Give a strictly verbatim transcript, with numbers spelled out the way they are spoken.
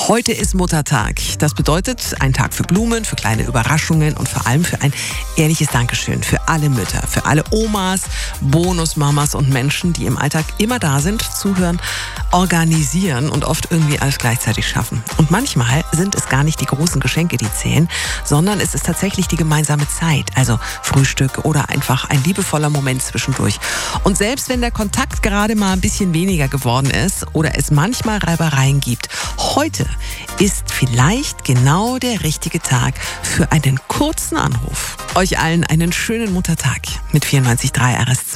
Heute ist Muttertag. Das bedeutet ein Tag für Blumen, für kleine Überraschungen und vor allem für ein ehrliches Dankeschön für alle Mütter, für alle Omas, Bonusmamas und Menschen, die im Alltag immer da sind, zuhören, organisieren und oft irgendwie alles gleichzeitig schaffen. Und manchmal sind es gar nicht die großen Geschenke, die zählen, sondern es ist tatsächlich die gemeinsame Zeit, also Frühstück oder einfach ein liebevoller Moment zwischendurch. Und selbst wenn der Kontakt gerade mal ein bisschen weniger geworden ist oder es manchmal Reibereien gibt, heute ist vielleicht genau der richtige Tag für einen kurzen Anruf. Euch allen einen schönen Muttertag mit vierundneunzig Komma drei R S zwei.